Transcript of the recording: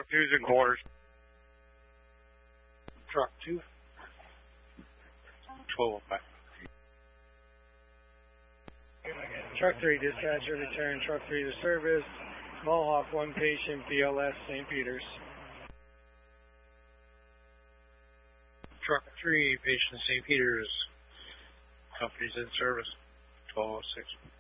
Truck 2's in quarters. Truck 2. 1205. Truck 3, dispatcher, return Truck 3 to service. Mohawk, 1 patient, BLS, St. Peter's. Truck 3, patient St. Peter's. Company's in service. 1206.